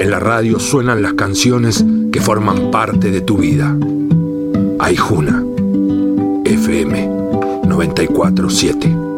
En la radio suenan las canciones que forman parte de tu vida. Aijuna, FM 94.7.